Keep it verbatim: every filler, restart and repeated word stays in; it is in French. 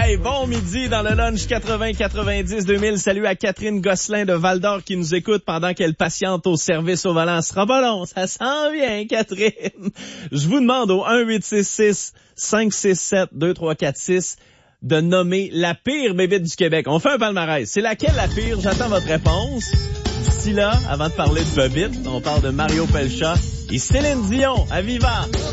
Hey, bon midi dans le lunch quatre-vingts quatre-vingt-dix deux mille. Salut à Catherine Gosselin de Val-d'Or qui nous écoute pendant qu'elle patiente au service au volant. Ce sera pas long, ça s'en vient, Catherine. Je vous demande au un huit six six cinq six sept deux trois quatre six de nommer la pire bébite du Québec. On fait un palmarès. C'est laquelle la pire? J'attends votre réponse. D'ici là, avant de parler de bébite, on parle de Mario Pelcha et Céline Dion à Viva.